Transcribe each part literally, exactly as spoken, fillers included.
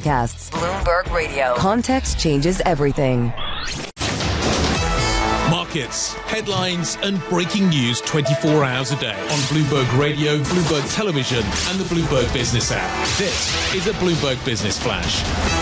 podcasts. Bloomberg Radio. Context changes everything. Markets, headlines and breaking news twenty-four hours a day on Bloomberg Radio, Bloomberg Television and the Bloomberg Business app. This is a Bloomberg Business Flash.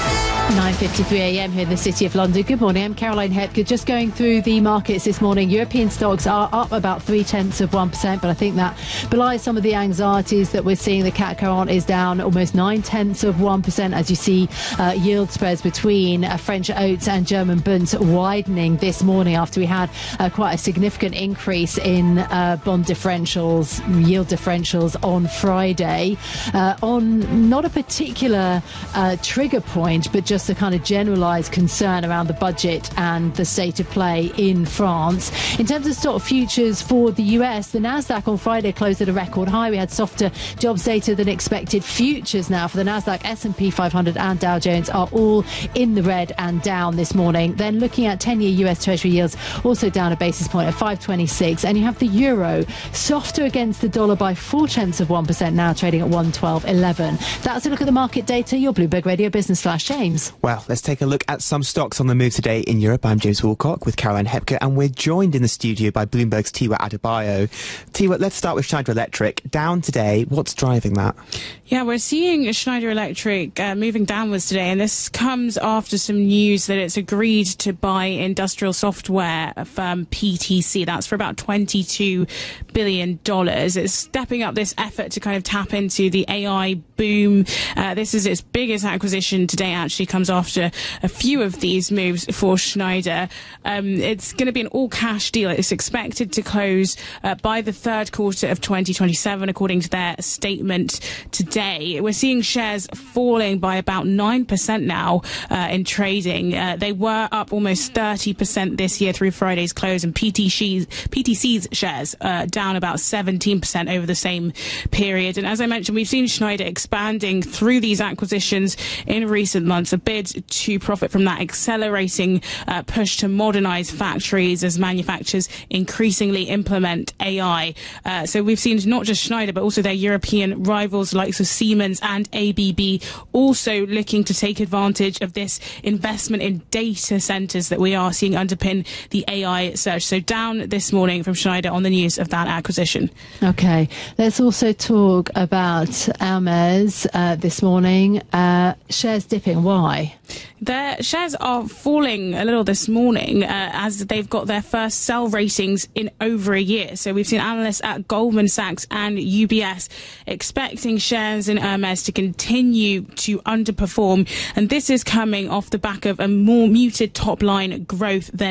nine fifty-three a m here in the City of London. Good morning, I'm Caroline Hepker. Just going through the markets this morning. European stocks are up about three-tenths of one percent, but I think that belies some of the anxieties that we're seeing. The C A C forty is down almost nine-tenths of one percent as you see uh, yield spreads between uh, French Oats and German Bunds widening this morning after we had uh, quite a significant increase in uh, bond differentials, yield differentials on Friday. Uh, on not a particular uh, trigger point, but just a kind of generalised concern around the budget and the state of play in France. In terms of stock futures for the U S, the Nasdaq on Friday closed at a record high. We had softer jobs data than expected. Futures now for the Nasdaq, S and P five hundred and Dow Jones are all in the red and down this morning. Then looking at ten-year U S Treasury yields, also down a basis point at five twenty-six. And you have the euro softer against the dollar by four-tenths of one percent, now trading at one twelve eleven. That's a look at the market data. Your Bloomberg Radio Business Flash. James. Well, let's take a look at some stocks on the move today in Europe. I'm James Woolcock with Caroline Hepker, and we're joined in the studio by Bloomberg's Tiwa Adebayo. Tiwa, let's start with Schneider Electric. Down today. What's driving that? Yeah, we're seeing Schneider Electric uh, moving downwards today, and this comes after some news that it's agreed to buy industrial software firm P T C. That's for about twenty-two billion dollars. It's stepping up this effort to kind of tap into the A I boom. Uh, this is its biggest acquisition today, actually comes after a few of these moves for Schneider. Um, it's going to be an all-cash deal. It's expected to close uh, by the third quarter of twenty twenty-seven, according to their statement today. We're seeing shares falling by about nine percent now uh, in trading. Uh, they were up almost thirty percent this year through Friday's close, and P T C's, P T C's shares uh, down about seventeen percent over the same period. And as I mentioned, we've seen Schneider expanding through these acquisitions in recent months, a bid to profit from that accelerating uh, push to modernize factories as manufacturers increasingly implement A I. Uh, so we've seen not just Schneider, but also their European rivals, likes of Siemens and A B B, also looking to take advantage of this investment in data centers that we are seeing underpin the A I surge. So down this morning from Schneider on the news of that acquisition. Okay, let's also talk about Hermes uh, this morning. Uh, shares dipping. Why? Their shares are falling a little this morning uh, as they've got their first sell ratings in over a year. So we've seen analysts at Goldman Sachs and U B S expecting shares in Hermes to continue to underperform. And this is coming off the back of a more muted top line growth than